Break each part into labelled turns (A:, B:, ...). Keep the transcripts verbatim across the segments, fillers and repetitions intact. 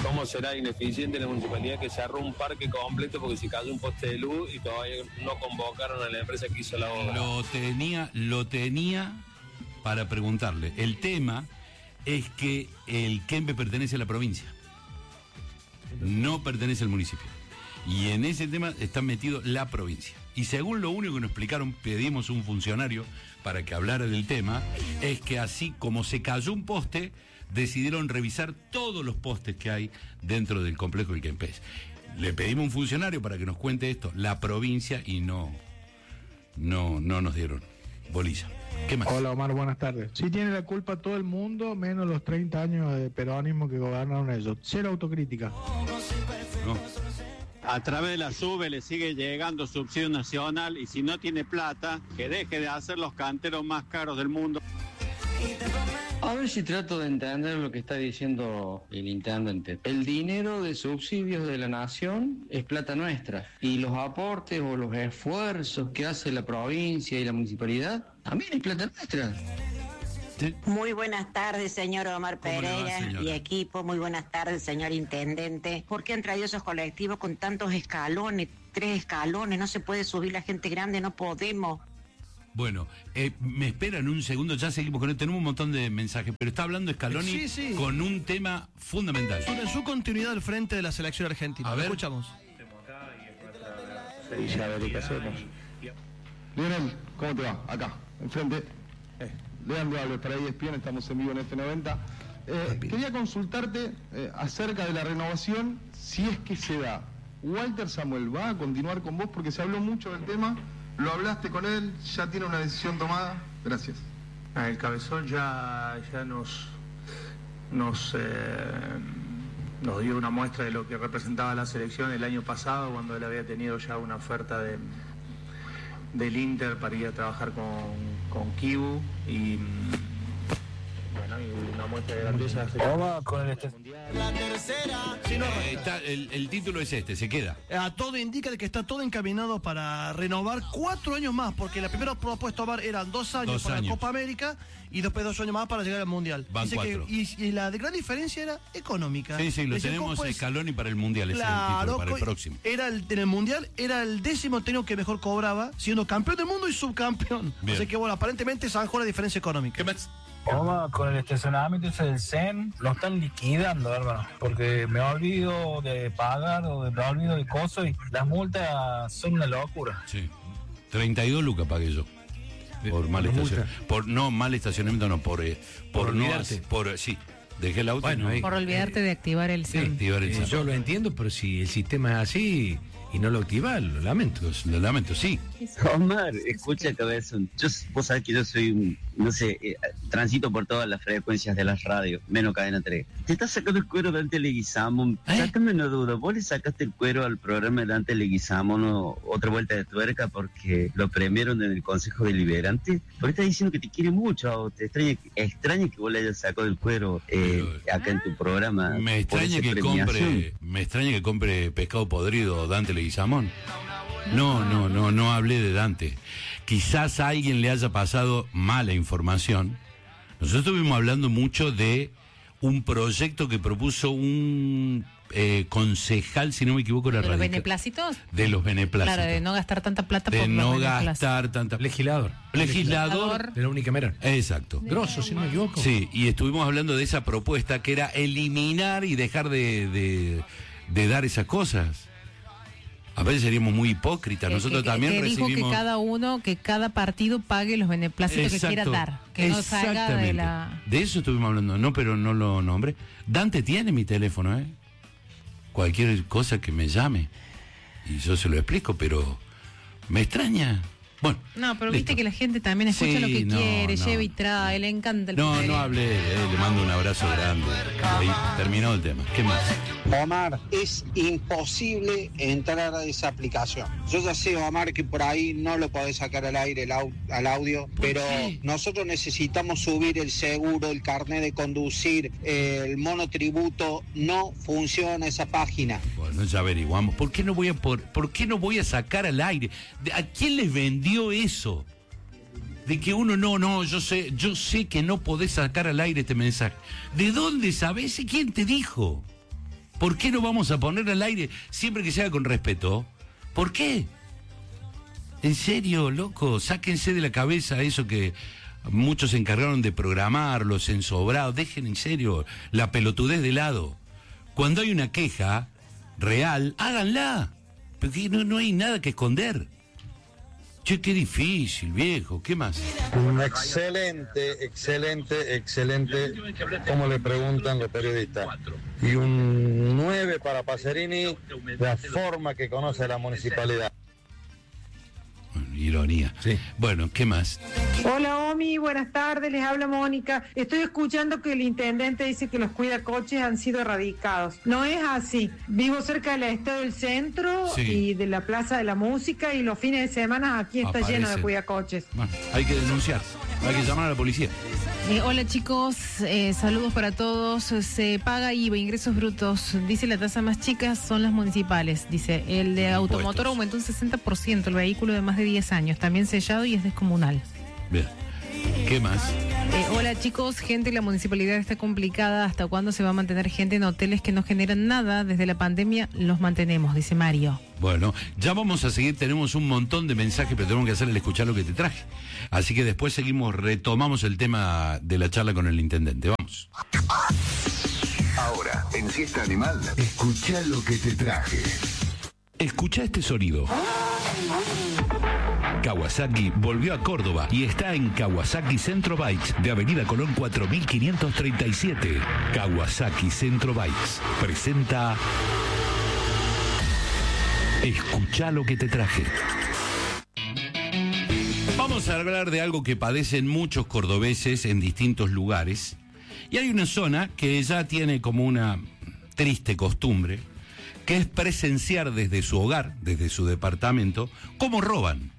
A: ¿Cómo será ineficiente la municipalidad que cerró un parque completo porque se cayó un poste de luz y todavía no convocaron a la empresa que hizo la obra?
B: Lo tenía, lo tenía para preguntarle. El tema es que el Kempe pertenece a la provincia, no pertenece al municipio. Y en ese tema está metido la provincia. Y según lo único que nos explicaron, pedimos un funcionario para que hablara del tema, es que así como se cayó un poste, decidieron revisar todos los postes que hay dentro del complejo del Kempes. Le pedimos un funcionario para que nos cuente esto, la provincia, y no, no, no nos dieron bolilla. ¿Qué más?
C: Hola Omar, buenas tardes. Sí tiene la culpa todo el mundo, menos los treinta años de peronismo que gobernaron ellos. Cero autocrítica.
B: No.
D: A través de la SUBE le sigue llegando subsidio nacional y si no tiene plata, que deje de hacer los canteros más caros del mundo.
E: A ver si trato de entender lo que está diciendo el intendente. El dinero de subsidios de la nación es plata nuestra y los aportes o los esfuerzos que hace la provincia y la municipalidad también es plata nuestra.
F: ¿Sí? Muy buenas tardes, señor Omar Pereira va, y equipo. Muy buenas tardes, señor intendente. ¿Por qué han traído esos colectivos con tantos escalones, tres escalones? No se puede subir la gente grande, no podemos.
B: Bueno, eh, me esperan un segundo, ya seguimos con él, tenemos un montón de mensajes, pero está hablando Scaloni
G: sí, sí.
B: con un tema fundamental.
G: Sobre su continuidad al frente de la selección argentina.
B: A ver.
G: Escuchamos.
C: Y ya ver qué hacemos.
H: Lionel, ¿cómo te va? Acá, enfrente. Eh, Leandro Alves para E S P N, estamos en vivo en F noventa. Eh, quería consultarte eh, acerca de la renovación, si es que se da. Walter Samuel va a continuar con vos porque se habló mucho del tema. ¿Lo hablaste con él? ¿Ya tiene una decisión tomada? Gracias.
I: El Cabezón ya, ya nos, nos, eh, nos dio una muestra de lo que representaba la selección el año pasado, cuando él había tenido ya una oferta de, del Inter para ir a trabajar con, con Kibu y, bueno, y una muestra de grandeza.
C: Vamos con el este.
G: La tercera. Sí, no,
B: eh, está, el, el título es este, se queda.
G: A todo indica que está todo encaminado para renovar cuatro años más, porque la primera propuesta Omar eran dos años
B: dos
G: para
B: años.
G: la Copa América y después dos años más para llegar al Mundial.
B: Van
G: Dice
B: cuatro.
G: Que, y, y la gran diferencia era económica.
B: Sí, sí, lo
G: Dice,
B: tenemos
G: pues,
B: Scaloni para el Mundial, ese
G: claro,
B: es el título, para el próximo.
G: Era el, en el Mundial era el décimo técnico que mejor cobraba, siendo campeón del mundo y subcampeón.
B: Bien.
G: Así que bueno, aparentemente zanjó la diferencia económica.
B: ¿Qué más?
C: Vamos con el estacionamiento ese del C E N, lo están liquidando, hermano, porque me olvido de pagar o de, me olvido de cosas y las multas son una locura.
B: Sí, treinta y dos lucas pagué yo. Por mal estacionamiento. Por, no, mal estacionamiento, no, por, eh, por,
J: Por
B: no
J: olvidarte.
B: hacer- por sí, dejé el auto.
J: Bueno,
B: y no,
J: ahí-
K: Por olvidarte de activar el
J: Sí,
K: S E M.
B: activar el
J: eh,
B: S E M.
J: yo lo entiendo, pero si el sistema es así y no lo activas, lo lamento.
B: Lo lamento, sí.
L: Omar, escucha, Cabezón. Yo, vos sabés que yo soy un, no sé, eh, transito por todas las frecuencias de las radios, menos Cadena tres. Te estás sacando el cuero de Dante Leguizamón.
B: ¿Eh?
L: Sácame una duda. ¿Vos le sacaste el cuero al programa de Dante Leguizamón o otra vuelta de tuerca porque lo premiaron en el Consejo Deliberante? Porque estás diciendo que te quiere mucho, o te extraña, extraña que vos le hayas sacado el cuero eh, acá en tu programa.
B: Me
L: por
B: extraña
L: esa
B: que
L: premiación.
B: compre, me extraña que compre pescado podrido Dante Leguizamón. No, no, no, no hablé de Dante. Quizás a alguien le haya pasado mala información. Nosotros estuvimos hablando mucho de un proyecto que propuso un eh, concejal, si no me equivoco, era
K: ¿De los
B: radical-
K: beneplácitos?
B: de los beneplácitos.
K: Claro, de no gastar tanta plata
B: de
K: por
B: no
K: los beneplácitos.
B: gastar tanta
J: Legislador.
B: legislador
J: De la unicameral.
B: exacto.
J: Grosso, si no me equivoco.
B: Sí, y estuvimos hablando de esa propuesta que era eliminar y dejar de, de, de dar esas cosas. A veces seríamos muy hipócritas.
K: Que-
B: Nosotros
K: que-
B: también
K: que dijo
B: recibimos.
K: que cada uno, que cada partido pague los beneplácitos que quiera
B: Exacto,
K: dar. Que no salga de
B: exactamente.
K: la...
B: De eso estuvimos hablando, no, pero no lo nombré. Dante tiene mi teléfono, ¿eh? Cualquier cosa que me llame. Y yo se lo explico, pero me extraña. Bueno.
K: No, pero
B: listo.
K: viste que la gente también escucha
B: Sí,
K: lo que
B: no,
K: quiere,
B: no.
K: lleva y trae, le encanta el
B: No,
K: poder.
B: no hablé, eh, le mando un abrazo grande. Ahí terminó el tema. ¿Qué más?
M: Omar, es imposible entrar a esa aplicación. Yo ya sé, Omar, que por ahí no lo podés sacar al aire el au- al audio, pero
B: qué?
M: nosotros necesitamos subir el seguro, el carnet de conducir, eh, el monotributo. No funciona esa página.
B: Bueno, ya averiguamos. ¿Por qué no voy a por, ¿por qué no voy a sacar al aire? ¿De- ¿A quién les vendió eso? De que uno no, no, yo sé, yo sé que no podés sacar al aire este mensaje. ¿De dónde sabés? ¿Y quién te dijo? ¿Por qué no vamos a poner al aire siempre que sea con respeto? ¿Por qué? En serio, loco, sáquense de la cabeza eso que muchos se encargaron de programar, los ensobrados. Dejen en serio la pelotudez de lado. Cuando hay una queja real, háganla. Porque no, no hay nada que esconder. Che, qué difícil, viejo. ¿Qué más?
N: Un excelente, excelente, excelente, como le preguntan los periodistas. Y un nueve para Pacerini, la forma que conoce la municipalidad.
B: Ironía. Sí. Bueno, ¿qué más?
O: Hola, Omi, buenas tardes, les habla Mónica. Estoy escuchando que el intendente dice que los cuidacoches han sido erradicados. No es así. Vivo cerca del Estado del Centro, sí, y de la Plaza de la Música, y los fines de semana aquí está Aparece. lleno de cuidacoches.
B: Bueno, hay que denunciar, hay que llamar a la policía.
K: Eh, hola chicos, eh, saludos para todos. Se paga I V A, ingresos brutos. Dice la tasa más chica son las municipales. Dice, el de automotor aumentó un sesenta por ciento, el vehículo de más de diez años, también sellado y es descomunal.
B: Bien. ¿Qué más?
K: Eh, hola chicos, gente, la municipalidad está complicada. ¿Hasta cuándo se va a mantener gente en hoteles que no generan nada? Desde la pandemia los mantenemos, dice Mario.
B: Bueno, ya vamos a seguir, tenemos un montón de mensajes, pero tenemos que hacer el escuchar lo que te traje. Así que después seguimos, retomamos el tema de la charla con el intendente. Vamos.
P: Ahora, en Siesta Animal, escucha lo que te traje.
B: Escucha este sonido. Kawasaki volvió a Córdoba y está en Kawasaki Centro Bikes de Avenida Colón cuatro mil quinientos treinta y siete. Kawasaki Centro Bikes presenta Escucha lo que te traje. Vamos a hablar de algo que padecen muchos cordobeses en distintos lugares. Y hay una zona que ya tiene como una triste costumbre, que es presenciar desde su hogar, desde su departamento, cómo roban.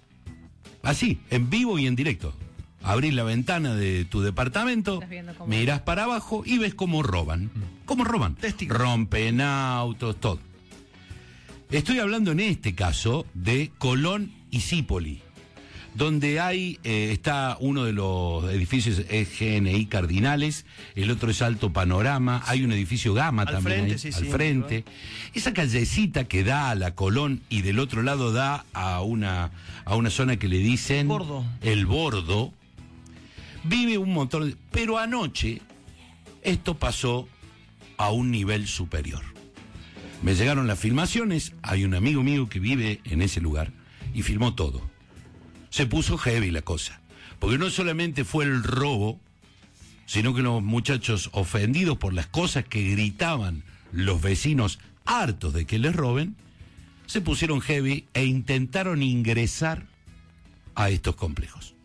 B: Así, en vivo y en directo. Abrís la ventana de tu departamento, mirás para abajo y ves cómo roban. ¿Cómo roban? Testigo. Rompen autos, todo. Estoy hablando en este caso de Colón y Cípoli, donde hay, eh, está uno de los edificios G N I Cardinales, el otro es Alto Panorama, hay un edificio Gama al también frente, ahí, sí, al sí, frente. Esa callecita que da a la Colón y del otro lado da a una, a una zona que le dicen
G: Bordo.
B: El Bordo, vive un montón de... Pero anoche esto pasó a un nivel superior. Me llegaron las filmaciones, hay un amigo mío que vive en ese lugar y filmó todo. Se puso heavy la cosa, porque no solamente fue el robo, sino que los muchachos ofendidos por las cosas que gritaban los vecinos hartos de que les roben, se pusieron heavy e intentaron ingresar a estos complejos.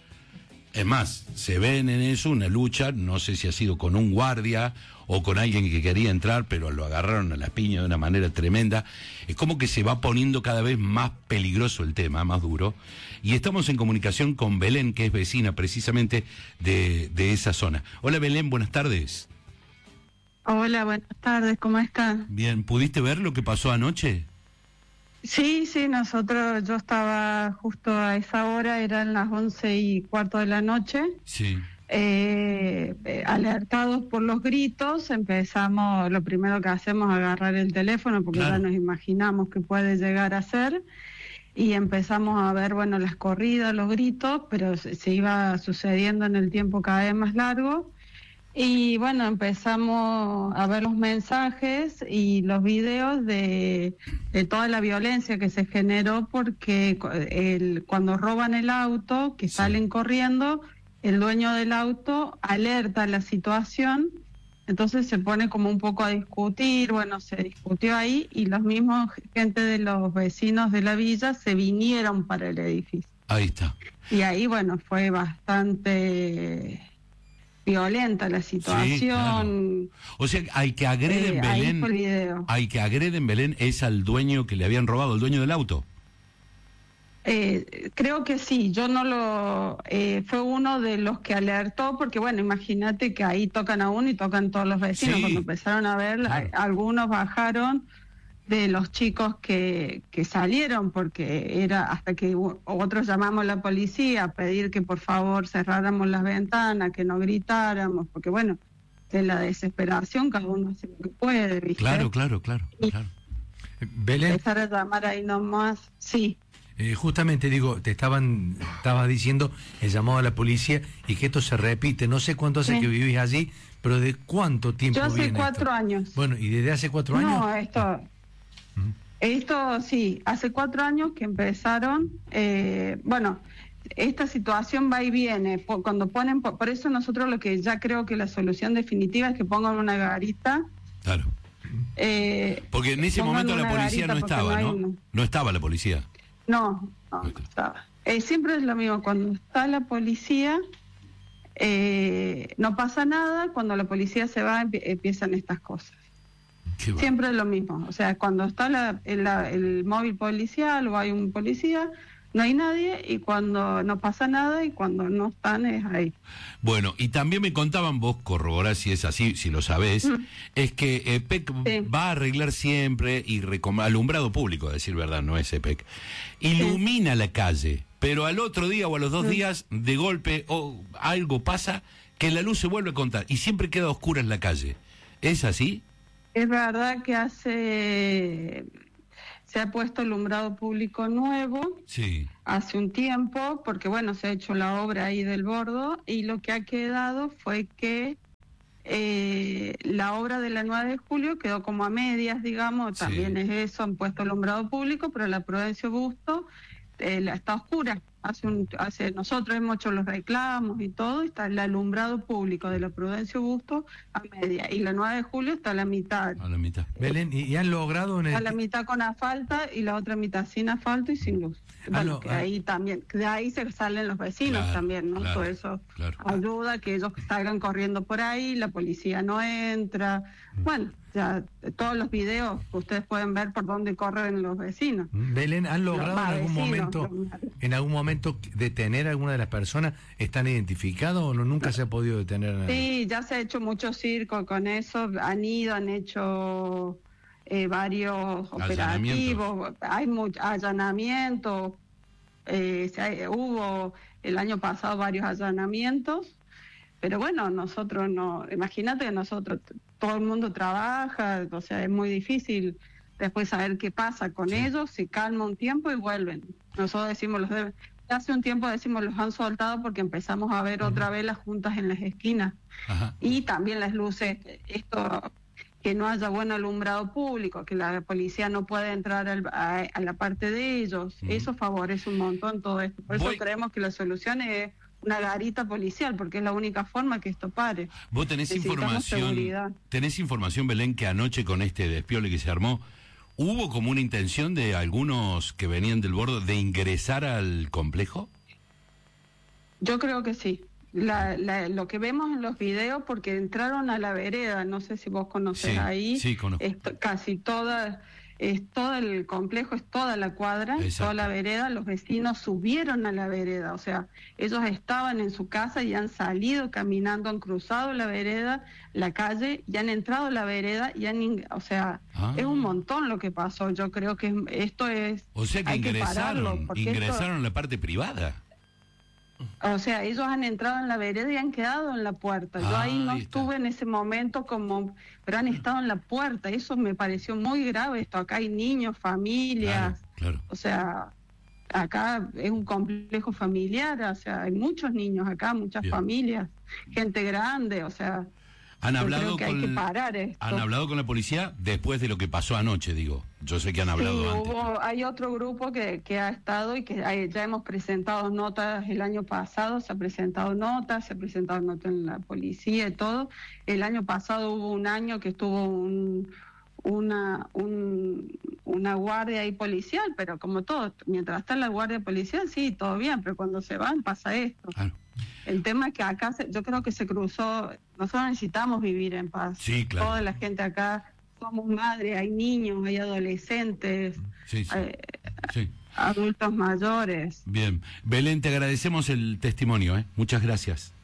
B: Es más, se ven en eso una lucha, no sé si ha sido con un guardia o con alguien que quería entrar, pero lo agarraron a las piñas de una manera tremenda. Es como que se va poniendo cada vez más peligroso el tema, más duro. Y estamos en comunicación con Belén, que es vecina precisamente de, de esa zona. Hola Belén, buenas tardes.
Q: Hola, buenas tardes, ¿cómo estás?
B: Bien, ¿pudiste ver lo que pasó anoche?
Q: Sí, sí, nosotros, yo estaba justo a esa hora, eran las once y cuarto de la noche.
B: Sí.
Q: Eh, eh, alertados por los gritos, empezamos, lo primero que hacemos es agarrar el teléfono, porque claro, ya nos imaginamos que puede llegar a ser, y empezamos a ver, bueno, las corridas, los gritos, pero se, se iba sucediendo en el tiempo cada vez más largo. Y bueno, empezamos a ver los mensajes y los videos de, de toda la violencia que se generó, porque el, cuando roban el auto, que salen sí. corriendo, el dueño del auto alerta la situación, entonces se pone como un poco a discutir, bueno, se discutió ahí y los mismos gente de los vecinos de la villa se vinieron para el edificio.
B: Ahí está.
Q: Y ahí, bueno, fue bastante violenta la situación. Sí, claro.
B: O sea, al que agreden eh, Belén,
Q: ahí video.
B: al que agreden Belén es al dueño que le habían robado, el dueño del auto.
Q: Eh, creo que sí, yo no lo... Eh, fue uno de los que alertó, porque bueno, imagínate que ahí tocan a uno y tocan todos los vecinos. Sí. Cuando empezaron a ver, claro. a, algunos bajaron de los chicos que, que salieron, porque era hasta que otros llamamos a la policía a pedir que por favor cerráramos las ventanas, que no gritáramos, porque bueno, de la desesperación, cada uno hace lo que puede, ¿viste?
B: Claro, claro, claro, claro.
J: Belén.
Q: Empezar a llamar ahí nomás, sí.
J: Eh, justamente digo, te estaban, estabas diciendo el llamado a la policía y que esto se repite. No sé cuánto hace
Q: Sí.
J: que vivís allí, pero ¿de cuánto tiempo
Q: Yo hace
J: viene
Q: cuatro
J: esto?
Q: años.
J: Bueno, ¿y desde hace cuatro años?
Q: No, esto, esto sí, hace cuatro años que empezaron, eh, bueno, esta situación va y viene, po- cuando ponen, po- por eso nosotros lo que ya creo que la solución definitiva es que pongan una garita.
B: Claro.
Q: Eh,
B: Porque en ese
Q: pongan
B: momento la
Q: una
B: policía
Q: garita
B: no
Q: porque
B: estaba,
Q: hay
B: ¿no?
Q: una-
B: No estaba la policía.
Q: No, no, no estaba. Eh, siempre es lo mismo, cuando está la policía eh, no pasa nada, cuando la policía se va empie- empiezan estas cosas. Siempre es lo mismo, o sea, cuando está la, el, la- el móvil policial o hay un policía, no hay nadie, y cuando no pasa nada y cuando no están es ahí.
B: Bueno, y también me contaban, vos corroborás si es así, si lo sabés,
Q: Mm.
B: es que E P E C va a arreglar siempre, y recom- alumbrado público, a decir verdad, no es E P E C, ilumina la calle, pero al otro día o a los dos
Q: Mm.
B: días, de golpe, o algo pasa, que la luz se vuelve a contar, y siempre queda oscura en la calle. ¿Es así?
Q: Es verdad que hace se ha puesto alumbrado público nuevo
B: Sí.
Q: hace un tiempo, porque bueno, se ha hecho la obra ahí del bordo, y lo que ha quedado fue que eh, la obra de la nueve de julio quedó como a medias, digamos, también es eso, han puesto alumbrado público, pero la Prudencio Busto eh, la- está oscura. Hace un, hace, nosotros hemos hecho los reclamos y todo, y está el alumbrado público de la Prudencio Busto a media, y la nueve de julio está a la mitad.
B: A la mitad.
J: Belén, ¿y, y han logrado en el...
Q: A la mitad con asfalto y la otra mitad sin asfalto y sin luz. Bueno,
J: lo-
Q: que
J: ah.
Q: ahí también, de ahí se salen los vecinos
B: Claro,
Q: también, ¿no?
B: claro,
Q: Todo eso
B: claro.
Q: ayuda a que ellos salgan corriendo por ahí, la policía no entra. Bueno, ya eh, todos los videos ustedes pueden ver por dónde corren los vecinos.
J: Belén, ¿han logrado
Q: Los
J: en algún
Q: vecinos,
J: momento,
Q: los-
J: en algún momento detener a alguna de las personas? ¿Están identificados o no, nunca se ha podido detener a nadie?
Q: Sí, ya se ha hecho mucho circo con eso, han ido, han hecho eh, varios operativos, hay mucho allanamientos, eh, se ha- hubo el año pasado varios allanamientos, pero bueno, nosotros no, imagínate que nosotros, todo el mundo trabaja, o sea, es muy difícil después saber qué pasa con ellos, se calma un tiempo y vuelven. Nosotros decimos, los deben, hace un tiempo decimos, los han soltado porque empezamos a ver otra vez las juntas en las esquinas.
B: Ajá.
Q: Y también las luces, esto, que no haya buen alumbrado público, que la policía no pueda entrar al- a, a la parte de ellos, eso favorece un montón todo esto. Por eso
B: Voy-
Q: creemos que la solución es una garita policial, porque es la única forma que esto pare.
B: Vos tenés
Q: Necesitamos
B: información,
Q: seguridad.
B: tenés información, Belén, que anoche con este despiole que se armó, ¿hubo como una intención de algunos que venían del bordo de ingresar al complejo?
Q: Yo creo que sí. La, la- lo que vemos en los videos, porque entraron a la vereda, no sé si vos conocés
B: Sí,
Q: ahí,
B: sí, conozco.
Q: es to- casi toda, es todo el complejo, es toda la cuadra,
B: Exacto.
Q: toda la vereda, los vecinos subieron a la vereda, o sea, ellos estaban en su casa y han salido caminando, han cruzado la vereda, la calle, y han entrado a la vereda, y han, ing- o sea,
B: Ah.
Q: es un montón lo que pasó, yo creo que es- esto es...
B: O sea que
Q: hay que pararlo,
B: ingresaron,
Q: porque esto-
B: ingresaron a la parte privada.
Q: o sea, ellos han entrado en la vereda y han quedado en la puerta. Yo
B: Ah,
Q: ahí no
B: ahí está.
Q: estuve en ese momento como, pero han estado en la puerta. Eso me pareció muy grave esto. Acá hay niños, familias.
B: Claro.
Q: O sea, acá es un complejo familiar. O sea, hay muchos niños acá, muchas
B: Bien.
Q: familias, gente grande. O sea,
B: ¿Han
Q: yo
B: hablado
Q: creo que
B: con
Q: hay que parar esto.
B: han hablado con la policía después de lo que pasó anoche, digo? Yo sé que han hablado
Q: Sí,
B: antes.
Q: hubo- hay otro grupo que, que ha estado y que hay- ya hemos presentado notas el año pasado, se ha presentado notas, se ha presentado notas en la policía y todo. El año pasado hubo un año que estuvo un, una, un- una guardia ahí policial, pero como todo, mientras está la guardia policial, sí, todo bien, pero cuando se van pasa esto. El tema es que acá se- yo creo que se cruzó, nosotros necesitamos vivir en paz.
B: Sí, claro.
Q: Toda la gente acá, somos madres, hay niños, hay adolescentes,
B: Sí, sí,
Q: eh,
B: sí.
Q: adultos mayores.
B: Bien. Belén, te agradecemos el testimonio, ¿eh? Muchas gracias.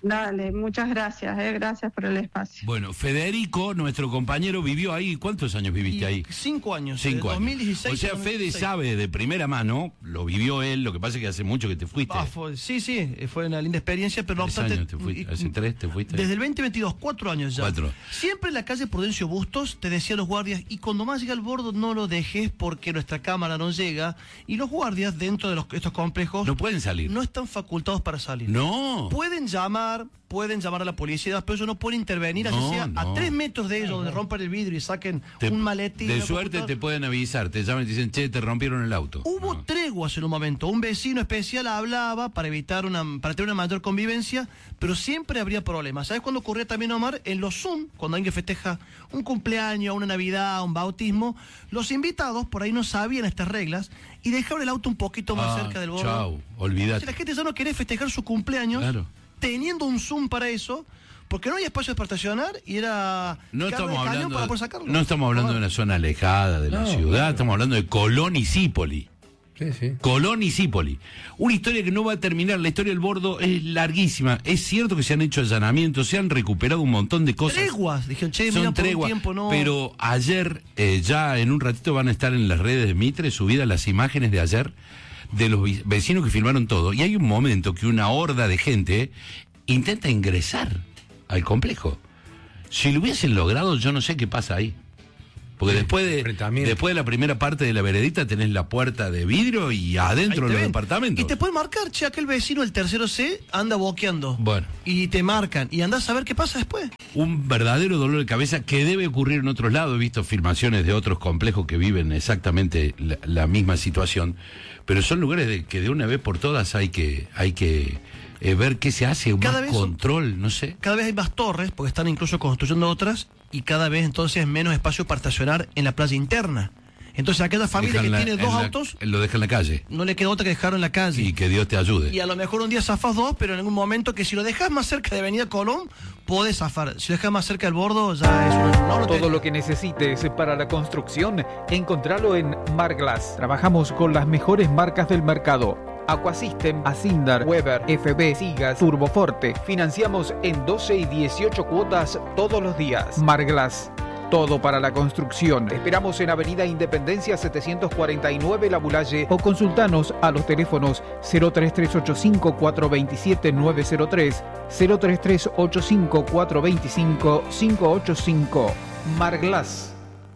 Q: Dale, muchas gracias, eh, gracias por el espacio.
B: Bueno, Federico, nuestro compañero, vivió ahí. ¿Cuántos años viviste
G: Y
B: ahí?
G: Cinco años.
B: Cinco
G: de
B: años.
G: dos mil dieciséis
B: O sea,
G: a dos mil
B: Fede
G: dieciséis.
B: sabe de primera mano, lo vivió él, lo que pasa es que hace mucho que te fuiste.
G: Ah, fue- sí, sí, fue una linda experiencia, pero no
B: ¿Tres
G: obstante.
B: años te fuiste? ¿Hace tres te fuiste?
G: Desde el veinte veintidós, cuatro años ya.
B: Cuatro.
G: Siempre en la calle Prudencio Bustos te decían los guardias, y cuando más llega el bordo no lo dejes porque nuestra cámara no llega, y los guardias dentro de los, estos complejos
B: No pueden salir.
G: no están facultados para salir.
B: No.
G: Pueden llamar, pueden llamar a la policía, pero ellos no pueden intervenir,
B: No,
G: así sea
B: no.
G: a tres metros de ellos, donde rompan el vidrio y saquen
B: Te-
G: un maletín.
B: De
G: una
B: suerte
G: computadora.
B: te pueden avisar, te llaman y te dicen, che, te rompieron el auto.
G: Hubo treguas en un momento. Un vecino especial hablaba para evitar una, para tener una mayor convivencia, pero siempre habría problemas. ¿Sabes cuándo ocurría también, Omar? En los Zoom, cuando alguien festeja un cumpleaños, una Navidad, un bautismo, los invitados por ahí no sabían estas reglas y dejaban el auto un poquito más
B: Ah,
G: cerca del borde.
B: chau, olvídate.
G: Si la gente ya no quería festejar su cumpleaños,
B: Claro.
G: teniendo un Zoom para eso, porque no había espacios para estacionar y era
B: No
G: carne
B: estamos
G: de cañón
B: hablando,
G: para poder sacarlo.
B: no estamos hablando de una zona alejada de la
J: No,
B: ciudad,
J: claro.
B: estamos hablando de Colón y Cípoli.
J: Sí, sí.
B: Colón y Cípoli. Una historia que no va a terminar, la historia del Bordo es larguísima. Es cierto que se han hecho allanamientos, se han recuperado un montón de cosas.
G: Treguas, dijeron, che, mira,
B: Son
G: por un
B: treguas,
G: tiempo no.
B: pero ayer, eh, ya en un ratito van a estar en las redes de Mitre subidas las imágenes de ayer de los vi- vecinos que filmaron todo. Y hay un momento que una horda de gente intenta ingresar al complejo. Si lo hubiesen logrado, yo no sé qué pasa ahí. Porque después de, después de la primera parte de la veredita tenés la puerta de vidrio y adentro
G: Ahí te
B: los
G: ven.
B: departamentos.
G: Y te pueden marcar, che, aquel vecino, el tercero C, anda boqueando.
B: Bueno.
G: Y te marcan. Y andás a ver qué pasa después.
B: Un verdadero dolor de cabeza que debe ocurrir en otros lados. He visto filmaciones de otros complejos que viven exactamente la, la misma situación. Pero son lugares de, que de una vez por todas hay que, hay que eh, ver qué se hace, un
G: Cada
B: más
G: vez-
B: control, no sé.
G: Cada vez hay más torres, porque están incluso construyendo otras, y cada vez entonces menos espacio para estacionar en la playa interna. Entonces aquella familia
B: Dejan
G: que
B: la-
G: tiene dos
B: en la-
G: autos,
B: lo deja en la calle.
G: no le queda otra que dejarlo en la calle.
B: Y que Dios te ayude.
G: Y a lo mejor un día zafás dos, pero en algún momento que si lo dejas más cerca de Avenida Colón, podés zafar. Si lo dejas más cerca del bordo, ya es una... no lo
R: Todo lo que necesites para la construcción, encontralo en Marglass. Trabajamos con las mejores marcas del mercado. Aquasystem, Asindar, Weber, F B, Sigas, Turboforte. Financiamos en doce y dieciocho cuotas todos los días. Marglass. Todo para la construcción. Te esperamos en Avenida Independencia setecientos cuarenta y nueve La Bulalle o consultanos a los teléfonos cero tres tres ocho cinco cuatro dos siete nueve cero tres, cero tres tres ocho cinco cuatro dos cinco cinco ocho cinco. Marglass.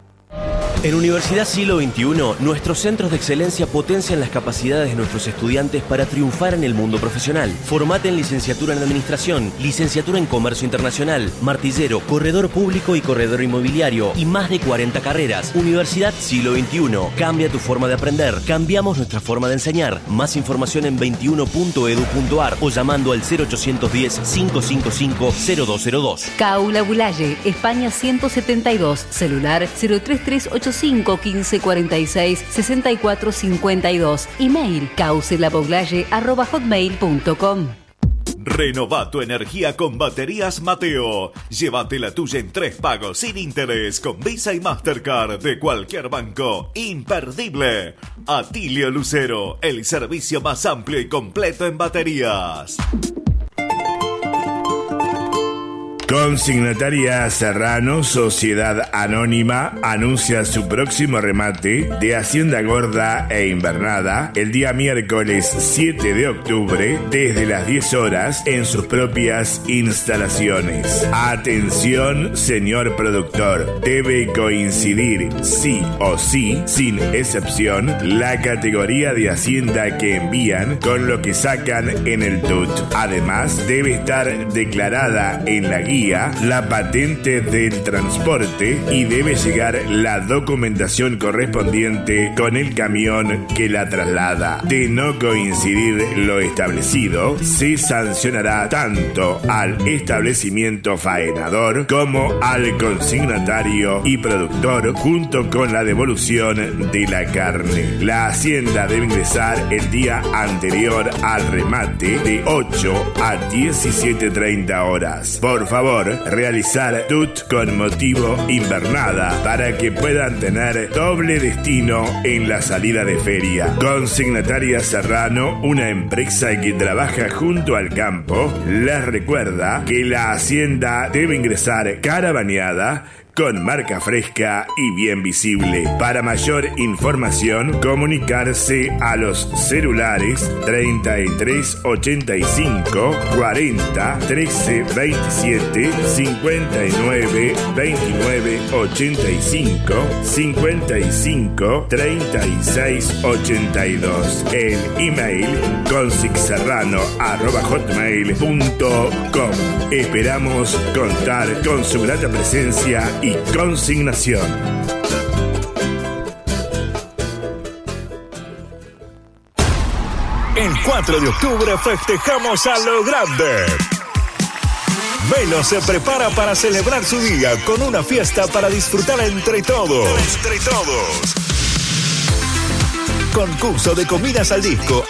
S: En Universidad Siglo veintiuno, nuestros centros de excelencia potencian las capacidades de nuestros estudiantes para triunfar en el mundo profesional. Formate en licenciatura en Administración, licenciatura en Comercio Internacional, martillero, corredor público y corredor inmobiliario y más de cuarenta carreras. Universidad Siglo veintiuno. Cambia tu forma de aprender. Cambiamos nuestra forma de enseñar. Más información en veintiuno punto edu punto ar o llamando al cero ochocientos diez, cinco cinco cinco, cero dos cero dos.
T: C A U La Bulalle, España ciento setenta y dos, celular cero tres tres ocho cinco uno cinco cuatro seis seis cuatro cinco dos, email causelaboglaye arroba hotmail punto com.
U: Renova tu energía con baterías Mateo. Llévate la tuya en tres pagos sin interés con Visa y Mastercard de cualquier banco. Imperdible. Atilio Lucero, el servicio más amplio y completo en baterías.
V: Consignataria Serrano, Sociedad Anónima, anuncia su próximo remate de Hacienda Gorda e Invernada el día miércoles siete de octubre desde las diez horas en sus propias instalaciones. Atención, señor productor, debe coincidir sí o sí, sin excepción, la categoría de Hacienda que envían con lo que sacan en el T U T. Además, debe estar declarada en la guía la patente del transporte y debe llegar la documentación correspondiente con el camión que la traslada. De no coincidir lo establecido, se sancionará tanto al establecimiento faenador como al consignatario y productor junto con la devolución de la carne. La hacienda debe ingresar el día anterior al remate de ocho a diecisiete treinta horas. Por favor, por realizar T U T con motivo invernada para que puedan tener doble destino en la salida de feria. Consignataria Serrano, una empresa que trabaja junto al campo, les recuerda que la hacienda debe ingresar carabaneada con marca fresca y bien visible. Para mayor información, comunicarse a los celulares treinta y tres ochenta y cinco cuarenta trece veintisiete, cincuenta y nueve veintinueve ochenta y cinco, cincuenta y cinco treinta y seis ochenta y dos. El email consixserrano arroba hotmail punto com. Esperamos contar con su grata presencia y consignación.
A: El cuatro de octubre festejamos a lo grande. Melo se prepara para celebrar su día con una fiesta para disfrutar entre todos. Entre todos. Concurso de comidas al disco,